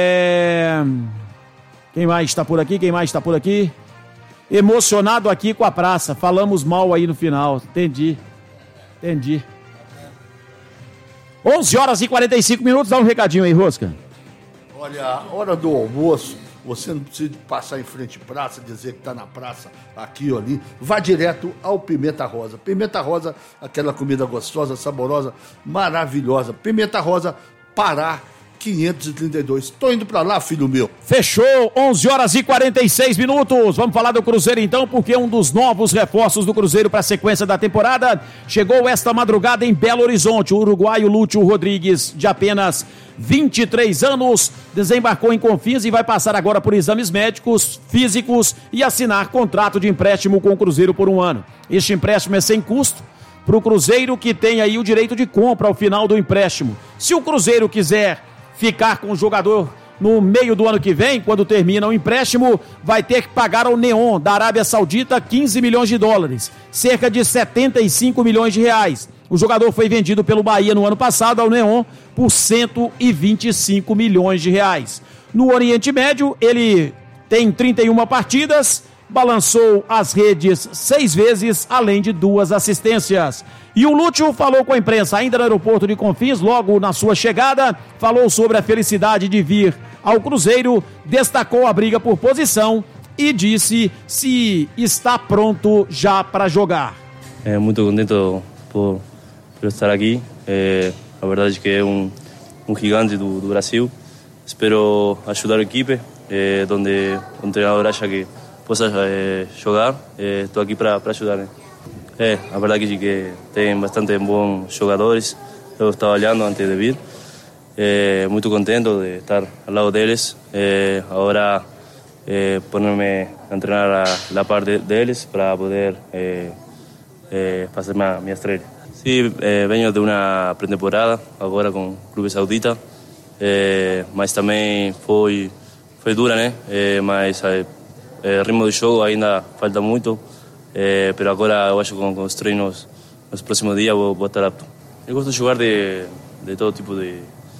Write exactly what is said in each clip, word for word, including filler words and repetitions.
É... Quem mais está por aqui? Quem mais está por aqui? Emocionado aqui com a praça. Falamos mal aí no final. Entendi. Entendi. onze horas e quarenta e cinco minutos. Dá um recadinho aí, Rosca. Olha, a hora do almoço, você não precisa passar em frente à praça, dizer que está na praça, aqui ou ali. Vá direto ao Pimenta Rosa. Pimenta Rosa, aquela comida gostosa, saborosa, maravilhosa. Pimenta Rosa, Pará, quinhentos e trinta e dois. Tô indo pra lá, filho meu. Fechou, onze horas e quarenta e seis minutos. Vamos falar do Cruzeiro então, porque um dos novos reforços do Cruzeiro para a sequência da temporada chegou esta madrugada em Belo Horizonte. O uruguaio Lúcio Rodrigues, de apenas vinte e três anos, desembarcou em Confins e vai passar agora por exames médicos, físicos e assinar contrato de empréstimo com o Cruzeiro por um ano. Este empréstimo é sem custo para o Cruzeiro, que tem aí o direito de compra ao final do empréstimo. Se o Cruzeiro quiser ficar com o jogador no meio do ano que vem, quando termina o empréstimo, vai ter que pagar ao Neon da Arábia Saudita quinze milhões de dólares, cerca de setenta e cinco milhões de reais. O jogador foi vendido pelo Bahia no ano passado ao Neon por cento e vinte e cinco milhões de reais. No Oriente Médio, ele tem trinta e uma partidas, balançou as redes seis vezes, além de duas assistências. E o Lúcio falou com a imprensa ainda no aeroporto de Confins, logo na sua chegada, falou sobre a felicidade de vir ao Cruzeiro, destacou a briga por posição e disse se está pronto já para jogar. É, muito contento por, por estar aqui. É, a verdade é que é um, um gigante do, do Brasil. Espero ajudar a equipe, é, onde o treinador acha que possa é, jogar. Estou aqui para ajudar. Né? É, a verdade é que tem bastante bons jogadores. Eu estava olhando antes de vir. É, muito contente de estar ao lado deles. É, agora, é, poner-me a treinar a, a parte deles para poder é, é, fazer minha, minha estreia. Sim, é, venho de uma pré-temporada, agora com o Clube Saudita. É, mas também foi, foi dura, né? É, mas é, o ritmo do jogo ainda falta muito. É, mas agora eu acho que com, com os treinos nos próximos dias vou, vou estar apto. Eu gosto de jogar de, de todo tipo de,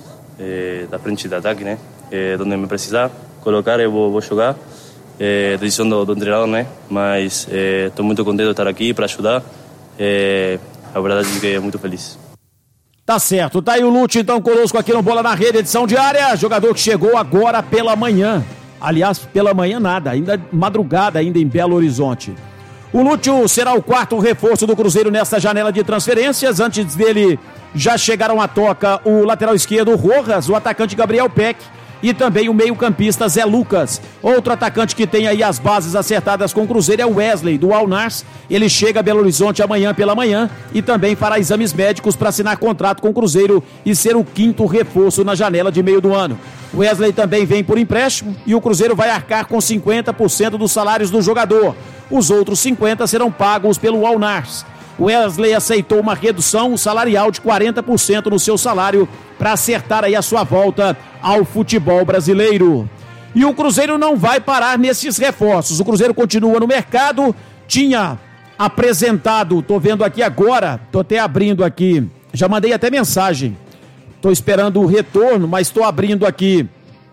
de da frente de ataque, né? É, onde me precisar colocar eu vou, vou jogar. É decisão do, do treinador, né? Mas estou é, muito contente de estar aqui para ajudar. É, a verdade é que é muito feliz. Tá certo, tá aí o Lúcio então conosco aqui no Bola na Rede, edição diária. Jogador que chegou agora pela manhã. Aliás, pela manhã nada, ainda madrugada ainda em Belo Horizonte. O Lúcio será o quarto reforço do Cruzeiro nesta janela de transferências. Antes dele já chegaram à toca o lateral esquerdo Rojas, o atacante Gabriel Peck e também o meio-campista Zé Lucas. Outro atacante que tem aí as bases acertadas com o Cruzeiro é o Wesley, do Al-Nars. Ele chega a Belo Horizonte amanhã pela manhã e também fará exames médicos para assinar contrato com o Cruzeiro e ser o quinto reforço na janela de meio do ano. O Wesley também vem por empréstimo e o Cruzeiro vai arcar com cinquenta por cento dos salários do jogador. Os outros cinquenta por cento serão pagos pelo Al-Nars. O Wesley aceitou uma redução salarial de quarenta por cento no seu salário para acertar aí a sua volta ao futebol brasileiro. E o Cruzeiro não vai parar nesses reforços. O Cruzeiro continua no mercado, tinha apresentado, tô vendo aqui agora, tô até abrindo aqui, já mandei até mensagem, tô esperando o retorno, mas tô abrindo aqui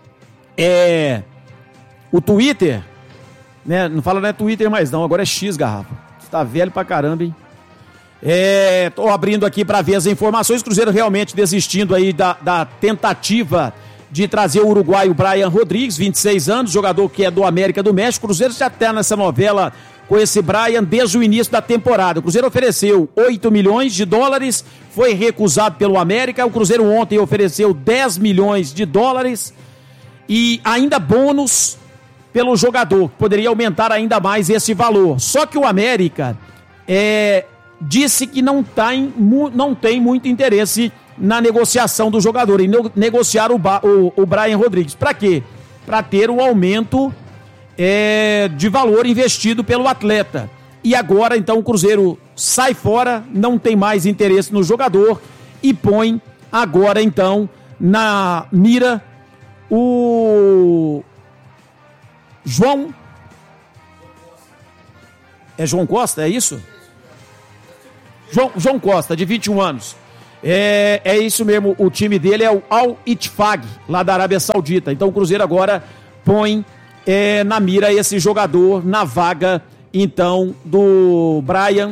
é, o Twitter, né? Não fala não é Twitter mais não, agora é X, garrafa. Você tá velho pra caramba, hein? É, tô abrindo aqui para ver as informações. Cruzeiro realmente desistindo aí da, da tentativa de trazer o uruguaio Brian Rodrigues, vinte e seis anos, jogador que é do América do México. O Cruzeiro já está nessa novela com esse Brian desde o início da temporada. O Cruzeiro ofereceu oito milhões de dólares, foi recusado pelo América. O Cruzeiro ontem ofereceu dez milhões de dólares e ainda bônus pelo jogador, que poderia aumentar ainda mais esse valor. Só que o América é... disse que não tem, não tem muito interesse na negociação do jogador, em negociar o, o, o Brian Rodrigues. Para quê? Para ter o aumento é, de valor investido pelo atleta. E agora, então, o Cruzeiro sai fora, não tem mais interesse no jogador e põe agora, então, na mira o João... É João Costa, é isso? João, João Costa, de vinte e um anos. É, é isso mesmo, o time dele é o Al-Ittihad, lá da Arábia Saudita. Então o Cruzeiro agora põe é, na mira esse jogador na vaga, então, do Brian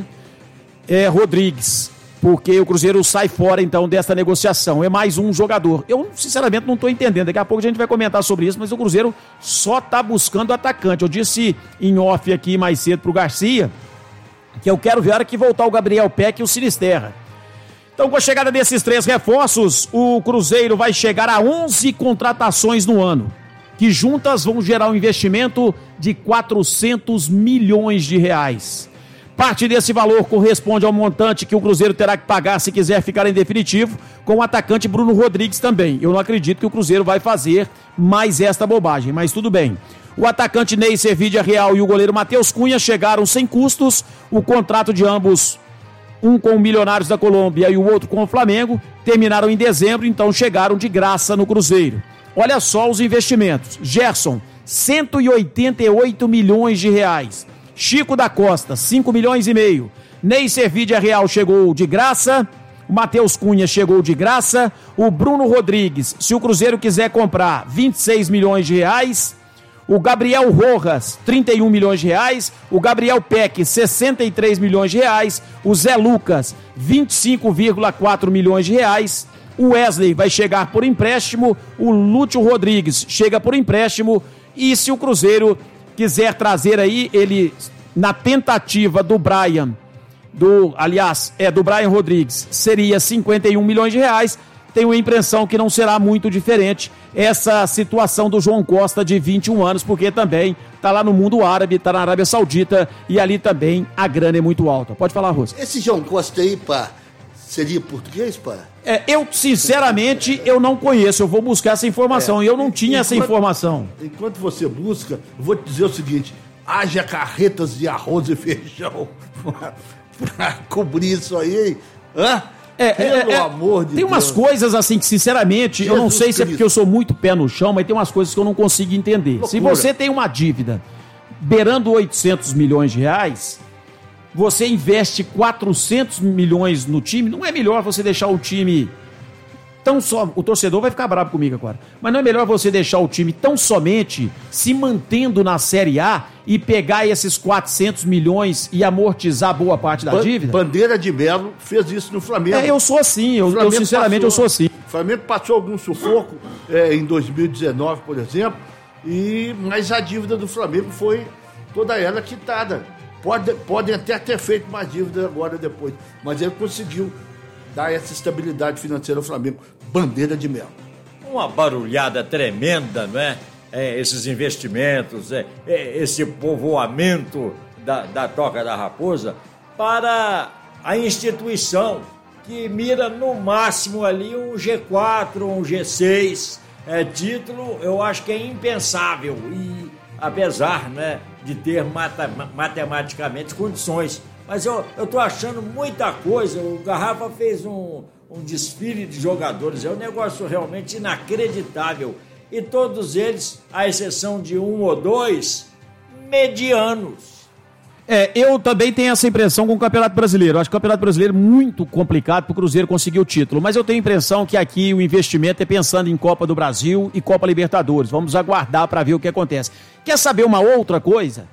é, Rodrigues, porque o Cruzeiro sai fora, então, dessa negociação. É mais um jogador. Eu, sinceramente, não estou entendendo. Daqui a pouco a gente vai comentar sobre isso, mas o Cruzeiro só está buscando atacante. Eu disse em off aqui mais cedo pro Garcia que eu quero ver a hora que voltar o Gabriel Peck e o Sinisterra. Então, com a chegada desses três reforços, o Cruzeiro vai chegar a onze contratações no ano, que juntas vão gerar um investimento de quatrocentos milhões de reais. Parte desse valor corresponde ao montante que o Cruzeiro terá que pagar se quiser ficar em definitivo, com o atacante Bruno Rodrigues também. Eu não acredito que o Cruzeiro vai fazer mais esta bobagem, mas tudo bem. O atacante Ney Servídia Real e o goleiro Matheus Cunha chegaram sem custos. O contrato de ambos, um com o Milionários da Colômbia e o outro com o Flamengo, terminaram em dezembro, então chegaram de graça no Cruzeiro. Olha só os investimentos. Gerson, cento e oitenta e oito milhões de reais. Chico da Costa, cinco milhões e meio. Ney Servídia Real chegou de graça. O Matheus Cunha chegou de graça. O Bruno Rodrigues, se o Cruzeiro quiser comprar, vinte e seis milhões de reais. O Gabriel Rojas, trinta e um milhões de reais. O Gabriel Peck, sessenta e três milhões de reais. O Zé Lucas, vinte e cinco vírgula quatro milhões de reais. O Wesley vai chegar por empréstimo. O Lúcio Rodrigues chega por empréstimo. E se o Cruzeiro quiser trazer aí, ele, na tentativa do Brian, do, aliás, é do Brian Rodrigues, seria cinquenta e um milhões de reais. Tenho a impressão que não será muito diferente essa situação do João Costa, de vinte e um anos, porque também está lá no mundo árabe, está na Arábia Saudita, e ali também a grana é muito alta. Pode falar, Rosca. Esse João Costa aí, pá, seria português, pá? É, eu, sinceramente, eu não conheço, eu vou buscar essa informação, é, e eu não tinha enquanto, essa informação. Enquanto você busca, eu vou te dizer o seguinte: haja carretas de arroz e feijão para cobrir isso aí, hein? Hã? É, Pelo é, amor de tem Deus. Umas coisas assim que, sinceramente, Jesus eu não sei Cristo. Se é porque eu sou muito pé no chão, mas tem umas coisas que eu não consigo entender. Loucura. Se você tem uma dívida beirando oitocentos milhões de reais, você investe quatrocentos milhões no time, não é melhor você deixar o time tão só... O torcedor vai ficar bravo comigo agora. Mas não é melhor você deixar o time tão somente se mantendo na Série A e pegar esses quatrocentos milhões e amortizar boa parte da dívida? Bandeira de Melo fez isso no Flamengo. É, eu sou assim, eu, eu sinceramente passou, eu sou assim. O Flamengo passou algum sufoco é, em dois mil e dezenove, por exemplo, e, mas a dívida do Flamengo foi toda ela quitada. Pode, podem até ter feito mais dívida agora depois, mas ele conseguiu dar essa estabilidade financeira ao Flamengo. Bandeira de Melo. Uma barulhada tremenda, não é? É, esses investimentos, é, é, esse povoamento da, da Toca da Raposa para a instituição que mira no máximo ali um G quatro, um G seis, é, título, eu acho que é impensável, e apesar, né, de ter mata, matematicamente condições, mas eu, eu tô achando muita coisa. O Garrafa fez um, um desfile de jogadores, é um negócio realmente inacreditável. E todos eles, à exceção de um ou dois, medianos. É, eu também tenho essa impressão com o Campeonato Brasileiro. Eu acho que o Campeonato Brasileiro é muito complicado para o Cruzeiro conseguir o título. Mas eu tenho a impressão que aqui o investimento é pensando em Copa do Brasil e Copa Libertadores. Vamos aguardar para ver o que acontece. Quer saber uma outra coisa?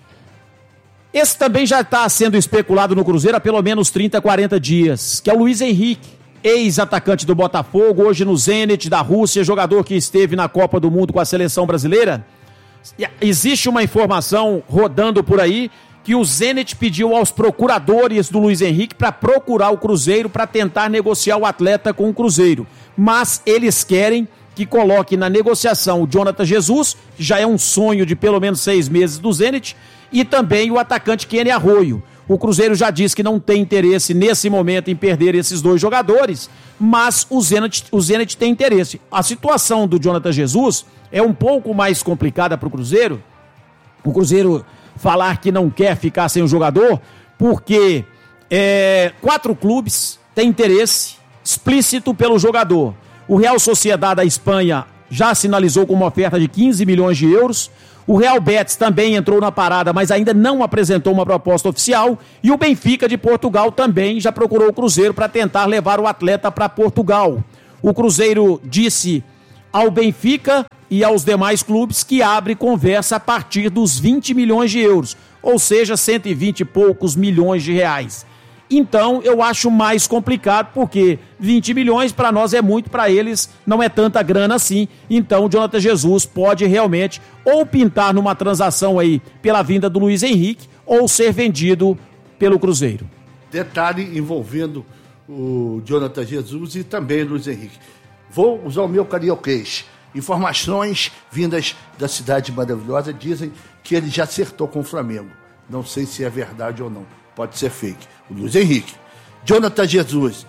Esse também já está sendo especulado no Cruzeiro há pelo menos trinta, quarenta dias, que é o Luiz Henrique, ex-atacante do Botafogo, hoje no Zenit da Rússia, jogador que esteve na Copa do Mundo com a seleção brasileira. Existe uma informação rodando por aí que o Zenit pediu aos procuradores do Luiz Henrique para procurar o Cruzeiro para tentar negociar o atleta com o Cruzeiro. Mas eles querem que coloque na negociação o Jonathan Jesus, que já é um sonho de pelo menos seis meses do Zenit, e também o atacante Kenny Arroio. O Cruzeiro já disse que não tem interesse nesse momento em perder esses dois jogadores, mas o Zenit, o Zenit tem interesse. A situação do Jonathan Jesus é um pouco mais complicada para o Cruzeiro. O Cruzeiro falar que não quer ficar sem o jogador, porque é, quatro clubes têm interesse explícito pelo jogador. O Real Sociedade da Espanha já sinalizou com uma oferta de quinze milhões de euros. O Real Betis também entrou na parada, mas ainda não apresentou uma proposta oficial. E o Benfica de Portugal também já procurou o Cruzeiro para tentar levar o atleta para Portugal. O Cruzeiro disse ao Benfica e aos demais clubes que abre conversa a partir dos vinte milhões de euros, ou seja, cento e vinte e poucos milhões de reais. Então, eu acho mais complicado, porque vinte milhões para nós é muito, para eles não é tanta grana assim. Então, o Jonathan Jesus pode realmente ou pintar numa transação aí pela vinda do Luiz Henrique ou ser vendido pelo Cruzeiro. Detalhe envolvendo o Jonathan Jesus e também o Luiz Henrique. Vou usar o meu carioquês. Informações vindas da cidade maravilhosa dizem que ele já acertou com o Flamengo. Não sei se é verdade ou não. Pode ser fake. O Luiz Henrique. Jonathan Jesus.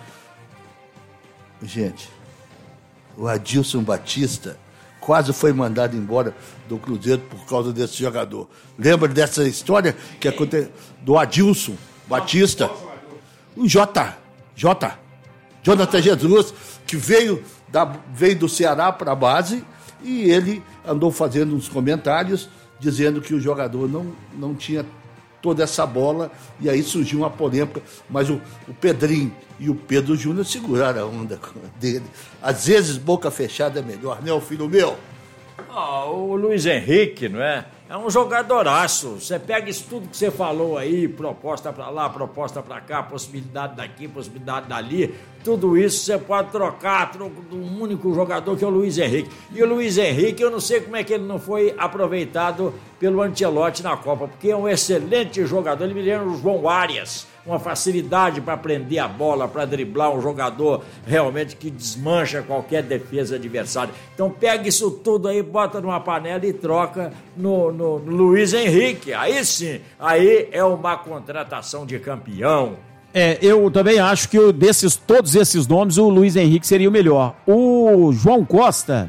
Gente, o Adilson Batista quase foi mandado embora do Cruzeiro por causa desse jogador. Lembra dessa história que aconteceu do Adilson Batista? O J. J. Jonathan Jesus, que veio, da, veio do Ceará para a base e ele andou fazendo uns comentários dizendo que o jogador não, não tinha toda essa bola, e aí surgiu uma polêmica, mas o, o Pedrinho e o Pedro Júnior seguraram a onda dele. Às vezes, boca fechada é melhor, né, o filho meu? Ah, o Luiz Henrique, não é? É um jogadoraço. Você pega isso tudo que você falou aí, proposta pra lá, proposta pra cá, possibilidade daqui, possibilidade dali, tudo isso você pode trocar, troco de um único jogador que é o Luiz Henrique. E o Luiz Henrique, eu não sei como é que ele não foi aproveitado pelo Ancelotti na Copa, porque é um excelente jogador. Ele me lembra o João Arias, uma facilidade para prender a bola, para driblar, um jogador realmente que desmancha qualquer defesa adversária. Então pega isso tudo aí, bota numa panela e troca no, no, no Luiz Henrique. Aí sim, aí é uma contratação de campeão. É, eu também acho que desses, todos esses nomes, o Luiz Henrique seria o melhor. O João Costa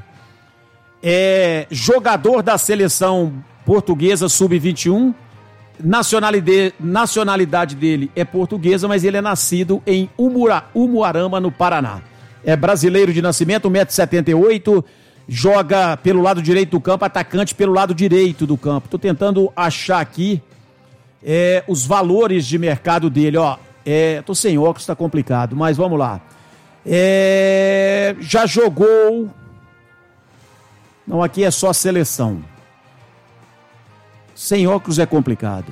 é jogador da seleção portuguesa sub vinte e um, nacionalidade, nacionalidade dele é portuguesa, mas ele é nascido em Umura, Umuarama, no Paraná. É brasileiro de nascimento, um metro e setenta e oito, joga pelo lado direito do campo, atacante pelo lado direito do campo. Estou tentando achar aqui é, os valores de mercado dele, ó. É, tô sem óculos, tá complicado, mas vamos lá. É, já jogou... Não, aqui é só seleção. Sem óculos é complicado.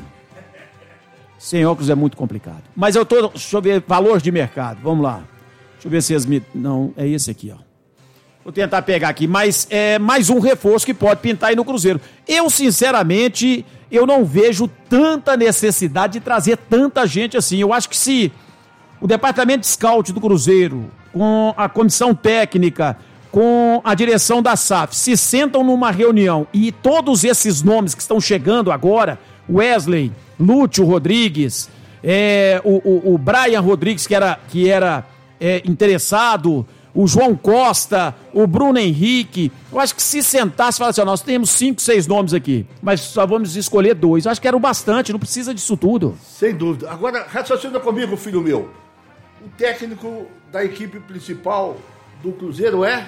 Sem óculos é muito complicado. Mas eu tô... Deixa eu ver, valor de mercado, vamos lá. Deixa eu ver se as... Não, é esse aqui, ó. Vou tentar pegar aqui, mas é mais um reforço que pode pintar aí no Cruzeiro. Eu, sinceramente, eu não vejo tanta necessidade de trazer tanta gente assim. Eu acho que se o departamento de scout do Cruzeiro, com a comissão técnica, com a direção da S A F, se sentam numa reunião e todos esses nomes que estão chegando agora, Wesley, Lúcio Rodrigues, é, o, o, o Brian Rodrigues, que era, que era é, interessado... O João Costa, o Bruno Henrique, eu acho que se sentasse e falasse assim, ó, nós temos cinco, seis nomes aqui, mas só vamos escolher dois. Eu acho que era o bastante, não precisa disso tudo. Sem dúvida. Agora, raciocina comigo, filho meu. O técnico da equipe principal do Cruzeiro é?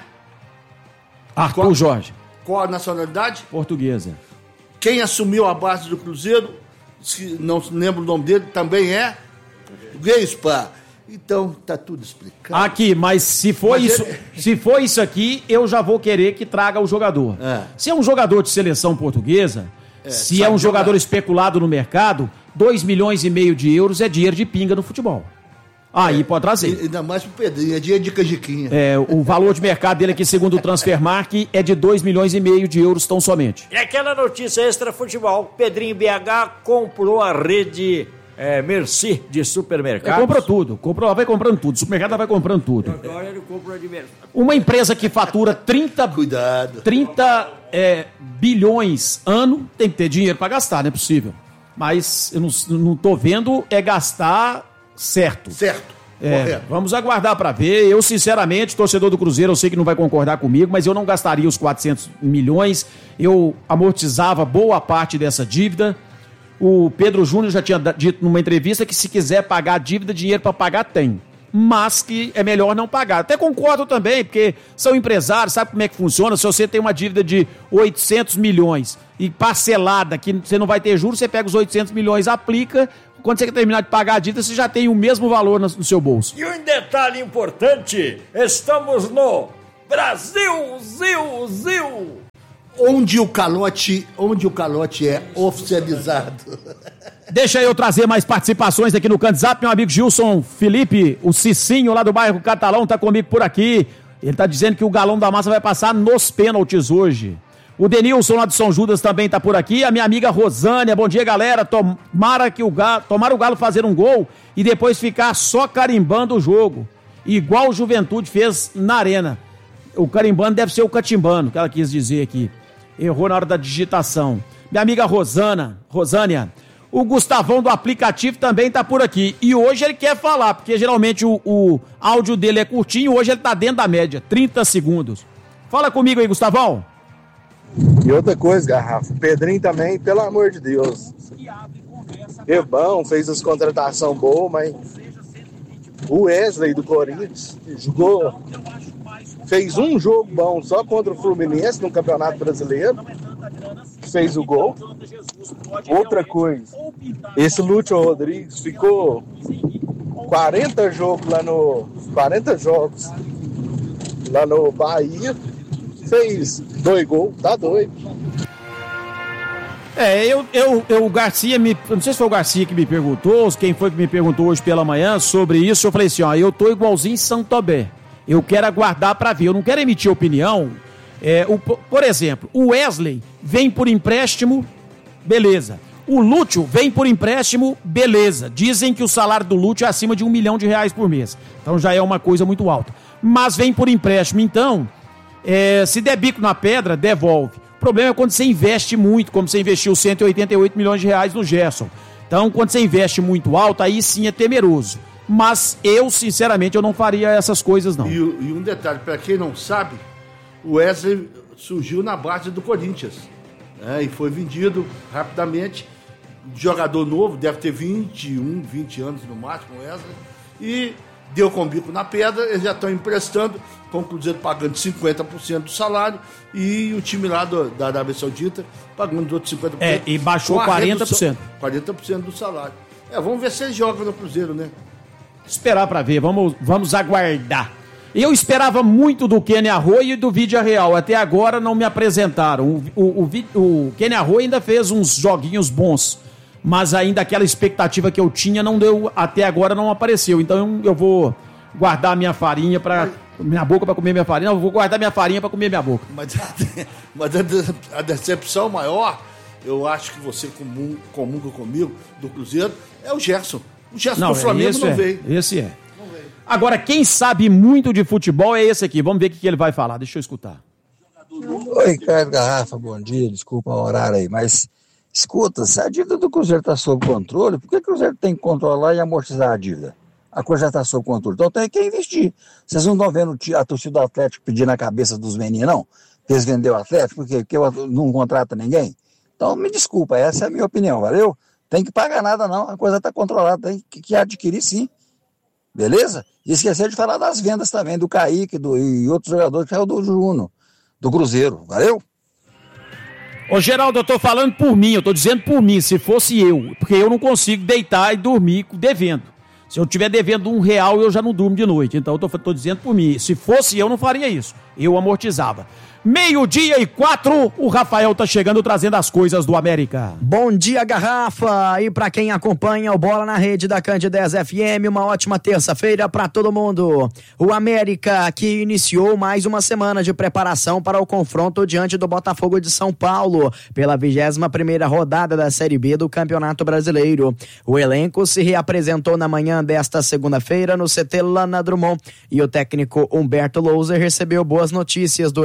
Arthur qual, Jorge. Qual a nacionalidade? Portuguesa. Quem assumiu a base do Cruzeiro, se não lembro o nome dele, também é? Gaspar. Então, tá tudo explicado. Aqui, mas se for, mas isso, ele... se for isso aqui, eu já vou querer que traga o jogador. É. Se é um jogador de seleção portuguesa, é, se é um jogador jogar. especulado no mercado, dois milhões e meio de euros é dinheiro de pinga no futebol. Aí é, pode trazer. Ainda mais pro Pedrinho, é dinheiro de canjiquinha. É, o valor de mercado dele aqui, segundo o Transfermarkt, é de dois milhões e meio de euros tão somente. E aquela notícia extra futebol, Pedrinho B H comprou a rede... É, Merci de supermercados. Ele comprou tudo, comprou, vai comprando tudo, o supermercado vai comprando tudo. Agora ele comprou de mercado. Uma empresa que fatura trinta, Cuidado. trinta é, bilhões ano, tem que ter dinheiro para gastar, não é possível. Mas eu não, não tô vendo é gastar certo. Certo. É, correto. Vamos aguardar para ver. Eu, sinceramente, torcedor do Cruzeiro, eu sei que não vai concordar comigo, mas eu não gastaria os quatrocentos milhões, eu amortizava boa parte dessa dívida. O Pedro Júnior já tinha dito numa entrevista que se quiser pagar a dívida, dinheiro para pagar tem. mas que é melhor não pagar. Até concordo também, porque são empresários, sabe como é que funciona? Se você tem uma dívida de oitocentos milhões e parcelada, que você não vai ter juros, você pega os oitocentos milhões, aplica, quando você terminar de pagar a dívida, você já tem o mesmo valor no seu bolso. E um detalhe importante, estamos no Brasil, Zil, Zil. Onde o calote, onde o calote é oficializado. Deixa eu trazer mais participações aqui no WhatsApp. Meu amigo Gilson Felipe, o Cicinho lá do bairro Catalão, tá comigo por aqui. Ele tá dizendo que o Galão da Massa vai passar nos pênaltis hoje. O Denilson lá de São Judas também tá por aqui. A minha amiga Rosânia, bom dia, galera. Tomara que o Galo, tomara o Galo fazer um gol e depois ficar só carimbando o jogo, igual o Juventude fez na Arena. O carimbando deve ser o catimbando, que ela quis dizer aqui. Errou na hora da digitação. Minha amiga Rosana, Rosânia, o Gustavão do aplicativo também tá por aqui. E hoje ele quer falar, porque geralmente o, o áudio dele é curtinho, hoje ele tá dentro da média, trinta segundos. Fala comigo aí, Gustavão. E outra coisa, Garrafa, o Pedrinho também, pelo amor de Deus. É bom, fez as contratações boas, mas o Wesley do Corinthians jogou, fez um jogo bom só contra o Fluminense no Campeonato Brasileiro, fez o gol. Outra coisa, esse Lúcio Rodrigues ficou quarenta jogos lá no quarenta jogos lá no Bahia, fez dois gols, tá doido. É, eu, eu, eu, o Garcia me, não sei se foi o Garcia que me perguntou, quem foi que me perguntou hoje pela manhã sobre isso, eu falei assim, ó, eu tô igualzinho São Tomé, eu quero aguardar pra ver, eu não quero emitir opinião, é, o, por exemplo, o Wesley vem por empréstimo, beleza, o Lúcio vem por empréstimo, beleza, dizem que o salário do Lúcio é acima de um milhão de reais por mês, então já é uma coisa muito alta, mas vem por empréstimo, então, é, se der bico na pedra, devolve. O problema é quando você investe muito, como você investiu cento e oitenta e oito milhões de reais no Gerson. Então, quando você investe muito alto, aí sim é temeroso. Mas eu, sinceramente, eu não faria essas coisas, não. E, e um detalhe, para quem não sabe, o Wesley surgiu na base do Corinthians, né, e foi vendido rapidamente. Jogador novo, deve ter vinte e um, vinte anos no máximo, o Wesley. E deu com o bico na pedra, eles já estão emprestando, com o Cruzeiro pagando cinquenta por cento do salário e o time lá do, da Arábia Saudita pagando os outros cinquenta por cento. É, e baixou quarenta por cento. quarenta por cento do salário. É, vamos ver se ele joga no Cruzeiro, né? Esperar pra ver, vamos, vamos aguardar. Eu esperava muito do Kenny Arroyo e do Vídea Real, até agora não me apresentaram. O, o, o, o Kenny Arroyo ainda fez uns joguinhos bons, mas ainda aquela expectativa que eu tinha não deu, até agora não apareceu. Então eu vou guardar a minha farinha para minha boca para comer minha farinha. Não, eu vou guardar minha farinha para comer minha boca. Mas, mas a decepção maior, eu acho que você comum, comunga comigo, do Cruzeiro, é o Gerson. O Gerson não, do Flamengo não é, veio. Esse é. Não veio. Agora, quem sabe muito de futebol é esse aqui. Vamos ver o que ele vai falar. Deixa eu escutar. Oi, Ricardo Garrafa, bom dia. Desculpa o horário aí, mas escuta, se a dívida do Cruzeiro está sob controle, por que o Cruzeiro tem que controlar e amortizar a dívida? A coisa já está sob controle, então tem que investir. Vocês não estão vendo a torcida do Atlético pedir na cabeça dos meninos, não? Que eles venderam o Atlético, porque, porque não contrata ninguém? Então, me desculpa, essa é a minha opinião, valeu? Tem que pagar nada não, a coisa está controlada, tem que, que adquirir sim. Beleza? E esquecer de falar das vendas também, do Kaique do, e outros jogadores, que é o do Juno, do Cruzeiro, valeu? Ô Geraldo, eu tô falando por mim, eu tô dizendo por mim, se fosse eu, porque eu não consigo deitar e dormir devendo. Se eu estiver devendo um real, eu já não durmo de noite, então eu tô, tô dizendo por mim, se fosse eu, não faria isso, eu amortizava. Meio-dia e quatro, o Rafael tá chegando trazendo as coisas do América. Bom dia, Garrafa! E pra quem acompanha o Bola na Rede da Candidez F M, uma ótima terça-feira pra todo mundo. O América que iniciou mais uma semana de preparação para o confronto diante do Botafogo de São Paulo, pela vigésima primeira rodada da Série B do Campeonato Brasileiro. O elenco se reapresentou na manhã desta segunda-feira no C T Lana Drummond e o técnico Humberto Louser recebeu boas notícias durante os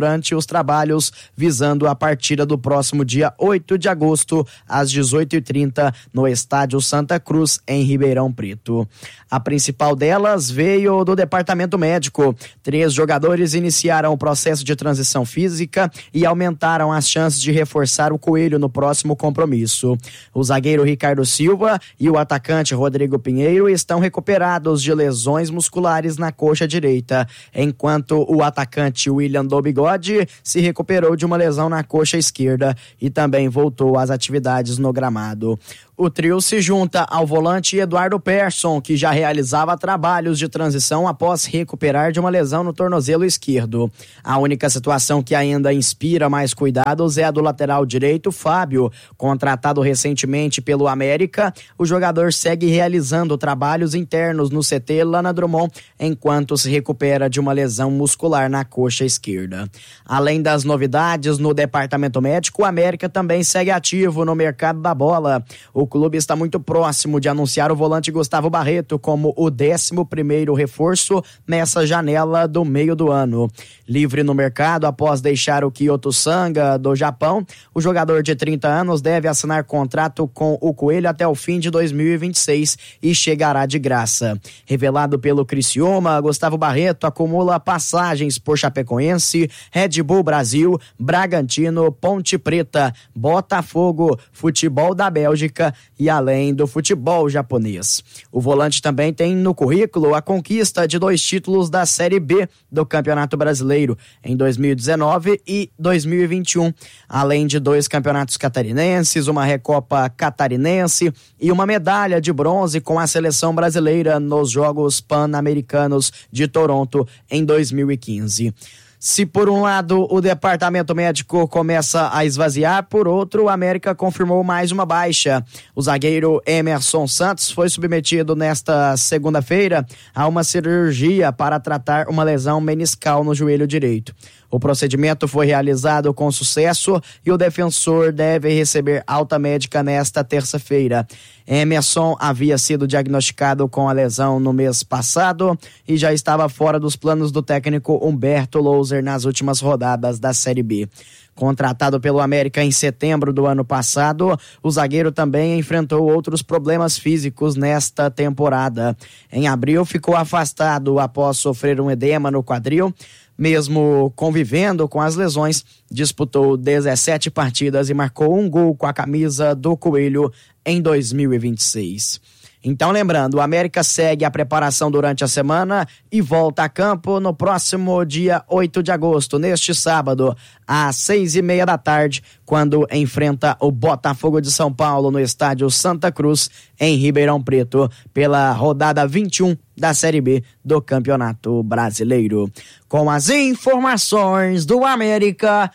trabalhos, visando a partida do próximo dia oito de agosto, às dezoito e trinta, no Estádio Santa Cruz, em Ribeirão Preto. A principal delas veio do departamento médico. Três jogadores iniciaram o processo de transição física e aumentaram as chances de reforçar o Coelho no próximo compromisso. O zagueiro Ricardo Silva e o atacante Rodrigo Pinheiro estão recuperados de lesões musculares na coxa direita, enquanto o atacante William do Bigode se recuperou de uma lesão na coxa esquerda e também voltou às atividades no gramado. O trio se junta ao volante Eduardo Persson, que já realizava trabalhos de transição após recuperar de uma lesão no tornozelo esquerdo. A única situação que ainda inspira mais cuidados é a do lateral direito, Fábio. Contratado recentemente pelo América, o jogador segue realizando trabalhos internos no C T Lana Drummond, enquanto se recupera de uma lesão muscular na coxa esquerda. Além das novidades no departamento médico, o América também segue ativo no mercado da bola. O clube está muito próximo de anunciar o volante Gustavo Barreto como o décimo primeiro reforço nessa janela do meio do ano. Livre no mercado após deixar o Kyoto Sanga do Japão, o jogador de trinta anos deve assinar contrato com o Coelho até o fim de dois mil e vinte e seis e chegará de graça. Revelado pelo Criciúma, Gustavo Barreto acumula passagens por Chapecoense, Red Bull Brasil, Bragantino, Ponte Preta, Botafogo, Futebol da Bélgica e além do futebol japonês. O volante também tem no currículo a conquista de dois títulos da Série B do Campeonato Brasileiro em dois mil e dezenove e dois mil e vinte e um, além de dois campeonatos catarinenses, uma Recopa Catarinense e uma medalha de bronze com a seleção brasileira nos Jogos Pan-Americanos de Toronto em dois mil e quinze. Se por um lado o departamento médico começa a esvaziar, por outro o América confirmou mais uma baixa. O zagueiro Emerson Santos foi submetido nesta segunda-feira a uma cirurgia para tratar uma lesão meniscal no joelho direito. O procedimento foi realizado com sucesso e o defensor deve receber alta médica nesta terça-feira. Emerson havia sido diagnosticado com a lesão no mês passado e já estava fora dos planos do técnico Humberto Louser nas últimas rodadas da Série B. Contratado pelo América em setembro do ano passado, o zagueiro também enfrentou outros problemas físicos nesta temporada. Em abril, ficou afastado após sofrer um edema no quadril. Mesmo convivendo com as lesões, disputou dezessete partidas e marcou um gol com a camisa do Coelho em dois mil e vinte e seis. Então, lembrando, o América segue a preparação durante a semana e volta a campo no próximo dia oito de agosto, neste sábado, às seis e meia da tarde, quando enfrenta o Botafogo de São Paulo no estádio Santa Cruz, em Ribeirão Preto, pela rodada vinte e um da Série B do Campeonato Brasileiro. Com as informações do América,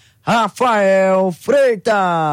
Rafael Freitas.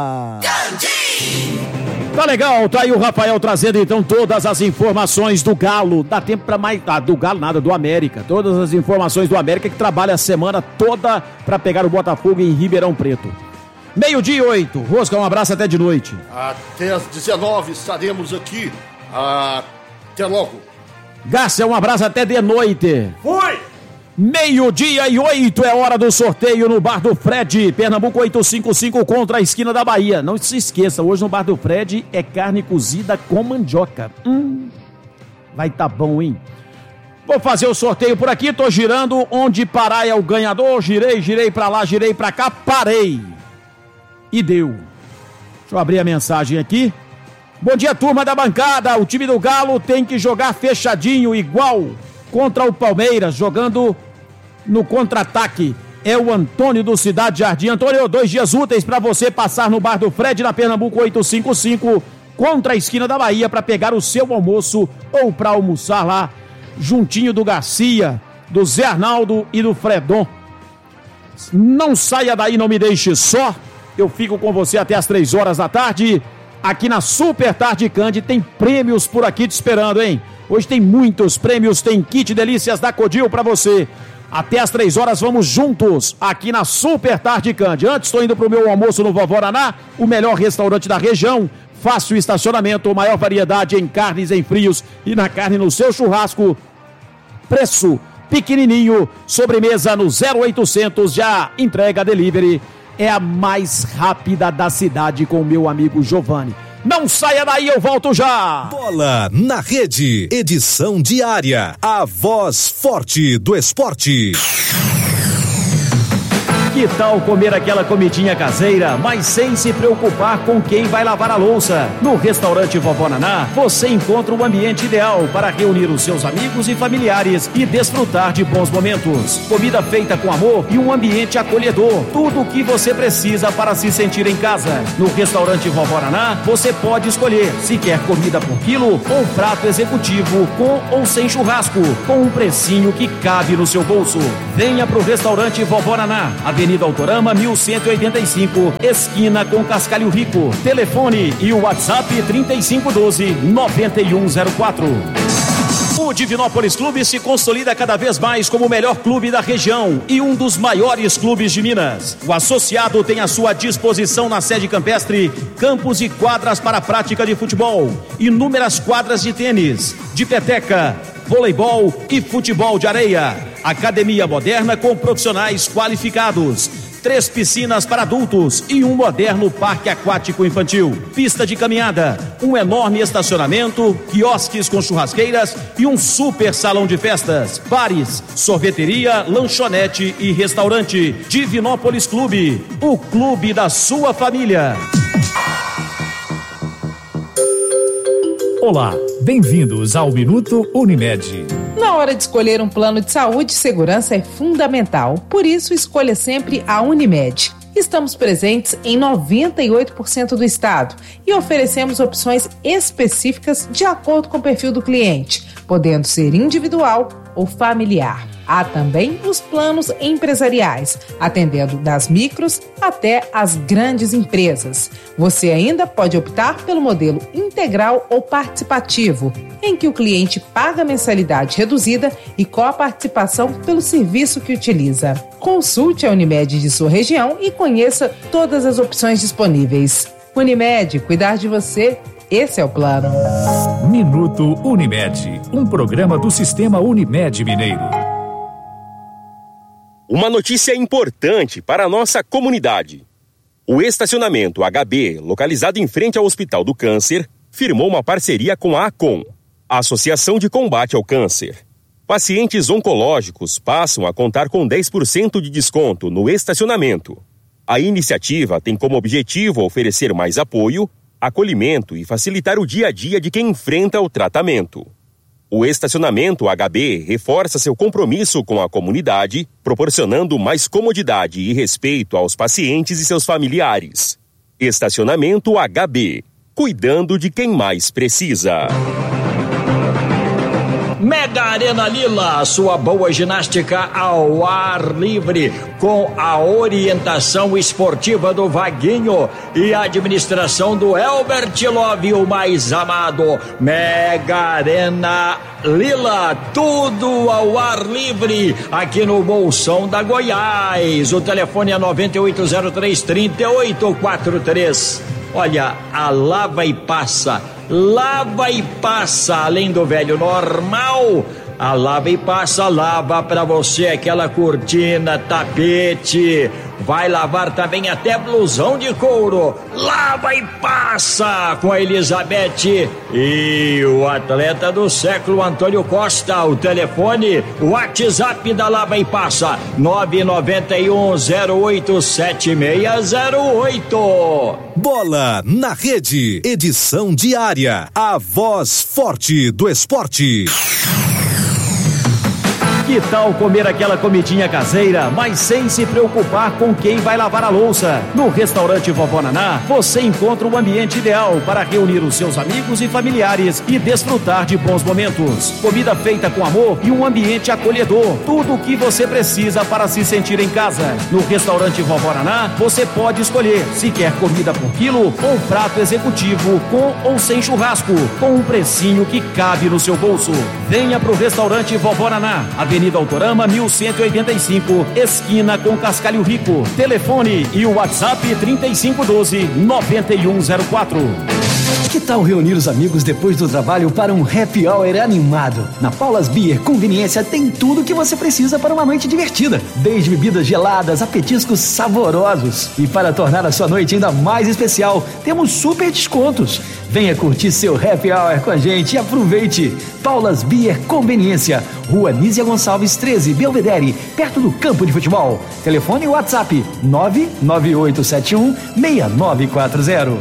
Tá legal, tá aí o Rafael trazendo então todas as informações do Galo. Dá tempo pra mais. Ah, do Galo nada, do América. Todas as informações do América que trabalha a semana toda pra pegar o Botafogo em Ribeirão Preto. Meio-dia e oito. Rosca, um abraço até de noite. Até às dezenove estaremos aqui. Até logo. Gárcia, um abraço até de noite. Fui! Meio-dia e oito é hora do sorteio no Bar do Fred, Pernambuco oitocentos e cinquenta e cinco contra a esquina da Bahia. Não se esqueça, hoje no Bar do Fred é carne cozida com mandioca. Hum, vai tá bom, hein? Vou fazer o sorteio por aqui, tô girando, onde parar é o ganhador, girei, girei pra lá, girei pra cá, parei. E deu. Deixa eu abrir a mensagem aqui. Bom dia, turma da bancada, o time do Galo tem que jogar fechadinho, igual contra o Palmeiras, jogando no contra-ataque. É o Antônio do Cidade Jardim. Antônio, dois dias úteis para você passar no Bar do Fred, na Pernambuco oitocentos e cinquenta e cinco, contra a esquina da Bahia, para pegar o seu almoço ou para almoçar lá, juntinho do Garcia, do Zé Arnaldo e do Fredon. Não saia daí, não me deixe só. Eu fico com você até as três horas da tarde. Aqui na Super Tarde Cande tem prêmios por aqui te esperando, hein? Hoje tem muitos prêmios, tem kit delícias da Codil pra você. Até as três horas vamos juntos aqui na Super Tarde Cande. Antes estou indo pro meu almoço no Vovó Naná, o melhor restaurante da região. Fácil estacionamento, maior variedade em carnes, em frios e na carne no seu churrasco. Preço pequenininho, sobremesa no zero oitocentos, já entrega delivery. É a mais rápida da cidade com o meu amigo Giovanni. Não saia daí, eu volto já. Bola na Rede, edição diária, a voz forte do esporte. Que tal comer aquela comidinha caseira, mas sem se preocupar com quem vai lavar a louça? No restaurante Vovó Naná, você encontra o ambiente ideal para reunir os seus amigos e familiares e desfrutar de bons momentos. Comida feita com amor e um ambiente acolhedor. Tudo o que você precisa para se sentir em casa. No restaurante Vovó Naná, você pode escolher se quer comida por quilo ou prato executivo com ou sem churrasco, com um precinho que cabe no seu bolso. Venha pro restaurante Vovó Naná, Avenida Autorama mil cento e oitenta e cinco, esquina com Cascalho Rico. Telefone e o WhatsApp trinta e cinco doze, noventa e um zero quatro. O Divinópolis Clube se consolida cada vez mais como o melhor clube da região e um dos maiores clubes de Minas. O associado tem à sua disposição na sede campestre campos e quadras para a prática de futebol, inúmeras quadras de tênis, de peteca, voleibol e futebol de areia. Academia moderna com profissionais qualificados. Três piscinas para adultos e um moderno parque aquático infantil. Pista de caminhada, um enorme estacionamento, quiosques com churrasqueiras e um super salão de festas. Bares, sorveteria, lanchonete e restaurante. Divinópolis Clube, o clube da sua família. Olá, bem-vindos ao Minuto Unimed. Na hora de escolher um plano de saúde, segurança é fundamental. Por isso, escolha sempre a Unimed. Estamos presentes em noventa e oito por cento do estado e oferecemos opções específicas de acordo com o perfil do cliente, podendo ser individual ou familiar. Há também os planos empresariais, atendendo das micros até as grandes empresas. Você ainda pode optar pelo modelo integral ou participativo, em que o cliente paga mensalidade reduzida e coparticipação pelo serviço que utiliza. Consulte a Unimed de sua região e conheça todas as opções disponíveis. Unimed, cuidar de você, esse é o plano. Minuto Unimed, um programa do Sistema Unimed Mineiro. Uma notícia importante para a nossa comunidade. O estacionamento H B, localizado em frente ao Hospital do Câncer, firmou uma parceria com a ACOM, a Associação de Combate ao Câncer. Pacientes oncológicos passam a contar com dez por cento de desconto no estacionamento. A iniciativa tem como objetivo oferecer mais apoio, acolhimento e facilitar o dia a dia de quem enfrenta o tratamento. O estacionamento H B reforça seu compromisso com a comunidade, proporcionando mais comodidade e respeito aos pacientes e seus familiares. Estacionamento H B, cuidando de quem mais precisa. Mega Arena Lila, sua boa ginástica ao ar livre, com a orientação esportiva do Vaguinho e a administração do Elbert Love, o mais amado. Mega Arena Lila, tudo ao ar livre, aqui no Bolsão da Goiás. O telefone é nove oito zero três, três oito quatro três. Olha, a Lava e Passa, lava e passa, além do velho normal, a Lava e Passa lava pra você aquela cortina, tapete, vai lavar também até blusão de couro. Lava e Passa com a Elizabeth e o atleta do século Antônio Costa. O telefone, o WhatsApp da Lava e Passa, nove nove um zero oito sete seis zero oito. Bola na Rede, edição diária, a voz forte do esporte. Que tal comer aquela comidinha caseira, mas sem se preocupar com quem vai lavar a louça? No restaurante Vovó Naná, você encontra o ambiente ideal para reunir os seus amigos e familiares e desfrutar de bons momentos. Comida feita com amor e um ambiente acolhedor. Tudo o que você precisa para se sentir em casa. No restaurante Vovó Naná, você pode escolher se quer comida por quilo ou prato executivo com ou sem churrasco, com um precinho que cabe no seu bolso. Venha pro restaurante Vovó Naná, Avenida Autorama mil cento e oitenta e cinco, esquina com Cascalho Rico. Telefone e o WhatsApp trinta e cinco doze, noventa e um zero quatro. Que tal reunir os amigos depois do trabalho para um happy hour animado? Na Paulas Beer Conveniência tem tudo que você precisa para uma noite divertida, desde bebidas geladas a petiscos saborosos. E para tornar a sua noite ainda mais especial, temos super descontos. Venha curtir seu happy hour com a gente e aproveite. Paulas Beer Conveniência, Rua Nízia Gonçalves treze, Belvedere, perto do campo de futebol. Telefone e WhatsApp nove nove oito sete um seis nove quatro zero.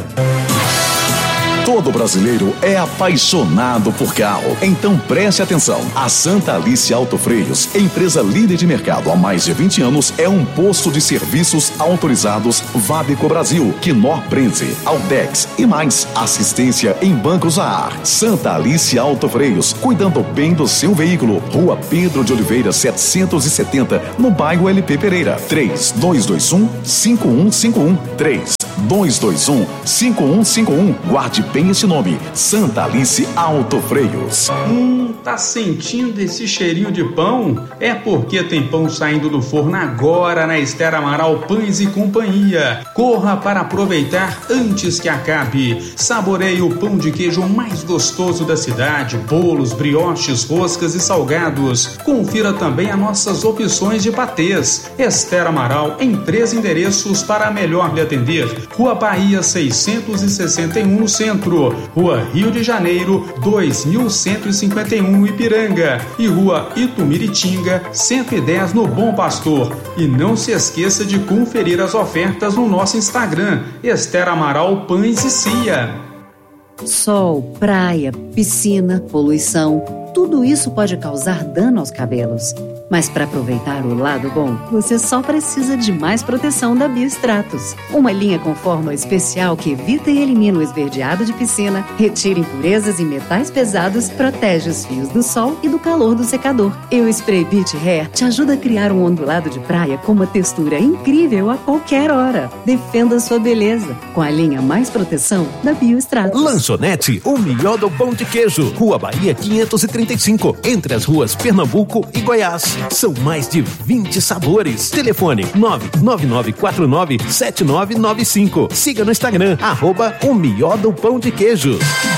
Todo brasileiro é apaixonado por carro. Então preste atenção. A Santa Alice Autofreios, empresa líder de mercado há mais de vinte anos, é um posto de serviços autorizados Vabico Brasil, Knorr Prenze, Aldex e mais. Assistência em bancos a ar. Santa Alice Autofreios, cuidando bem do seu veículo. Rua Pedro de Oliveira, setecentos e setenta, no bairro L P Pereira. três dois dois um cinco um cinco um. três dois dois um cinco um cinco um. Guarde bem esse nome, Santa Alice Autofreios. Hum, tá sentindo esse cheirinho de pão? É porque tem pão saindo do forno agora na Esther Amaral Pães e Companhia. Corra para aproveitar antes que acabe. Saboreie o pão de queijo mais gostoso da cidade, bolos, brioches, roscas e salgados. Confira também as nossas opções de patês. Esther Amaral em três endereços para melhor lhe atender. Rua Bahia seiscentos e sessenta e um no centro, Rua Rio de Janeiro dois mil cento e cinquenta e um no Ipiranga e Rua Itumiritinga cento e dez no Bom Pastor. E não se esqueça de conferir as ofertas no nosso Instagram, Esther Amaral Pães e Cia. Sol, praia, piscina, poluição, tudo isso pode causar dano aos cabelos. Mas para aproveitar o lado bom, você só precisa de mais proteção da Biostratos. Uma linha com fórmula especial que evita e elimina o esverdeado de piscina, retira impurezas e metais pesados, protege os fios do sol e do calor do secador. E o Spray Beach Hair te ajuda a criar um ondulado de praia com uma textura incrível a qualquer hora. Defenda sua beleza com a linha mais proteção da Biostratos. Lanchonete, o melhor do pão de queijo. Rua Bahia quinhentos e trinta e cinco, entre as ruas Pernambuco e Goiás. São mais de vinte sabores. Telefone nove nove nove quatro nove sete nove nove cinco. Siga no Instagram, arroba o melhor do pão de queijo.